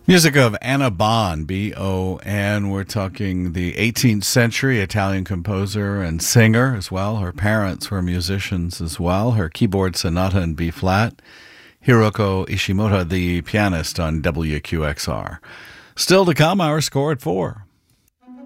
Music of Anna Bon, B-O-N. We're talking the 18th century Italian composer and singer as well. Her parents were musicians as well. Her keyboard sonata in B-flat. Hiroko Ishimoto, the pianist on WQXR. Still to come, our score at 4.